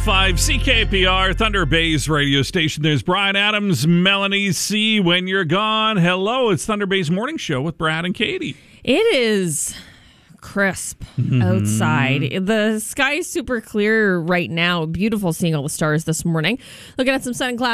5 CKPR, Thunder Bay's radio station. There's Brian Adams, Melanie C. When you're gone. Hello, it's Thunder Bay's morning show with Brad and Katie. It is crisp outside. The sky is super clear right now. Beautiful seeing all the stars this morning. Looking at some sun and clouds.